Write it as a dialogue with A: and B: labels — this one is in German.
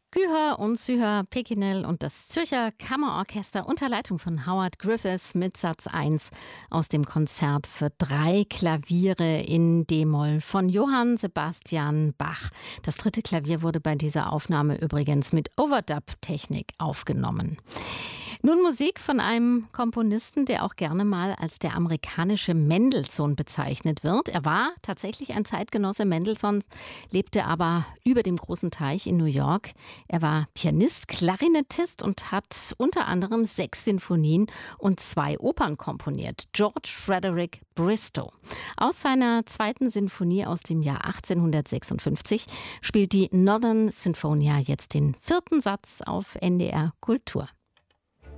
A: Güher und Süher, Pekinel und das Zürcher Kammerorchester unter Leitung von Howard Griffiths mit Satz 1 aus dem Konzert für 3 Klaviere in D-Moll von Johann Sebastian Bach. Das 3. Klavier wurde bei dieser Aufnahme übrigens mit Overdub-Technik aufgenommen. Nun Musik von einem Komponisten, der auch gerne mal als der amerikanische Mendelssohn bezeichnet wird. Er war tatsächlich ein Zeitgenosse Mendelssohns, lebte aber über dem großen Teich in New York. Er war Pianist, Klarinettist und hat unter anderem 6 Sinfonien und 2 Opern komponiert. George Frederick Bristow. Aus seiner 2. Sinfonie aus dem Jahr 1856 spielt die Northern Sinfonia jetzt den 4. Satz auf NDR Kultur.